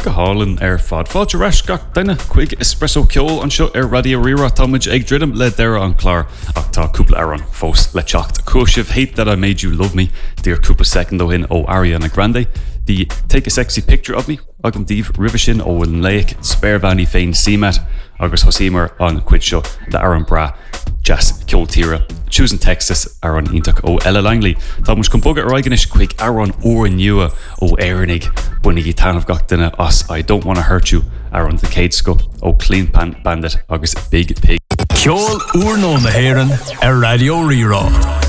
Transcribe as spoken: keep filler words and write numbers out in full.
Gohalin ar fad fáilte reis gach daine chuig espresso ceol anseo ar radio rira támuid ag ddridim le deire an chlár ach tá cúpla ar an fós le teacht cúisih Hate That I Made You Love Me dear cúpla second ó hin ó Ariana Grande the Take a Sexy Picture of Me agam díomh ribh sin ó bhfuil léic spare vanny féin símat agus thosaímar an cuid seo le ar an bra jazz ceol tíre Choosing Texas ar an ítach ó Ella Langley tá mus chun bogad ar aigenis chuig ar an uair nua ó éirnig bunig í tanmh gach duine as I Don't Wanna Hurt You ar an the Cade Sco ó Clean Pan Bandit agus Big Pig. Ceol uair nó na hÉireann ar Radio Rírá.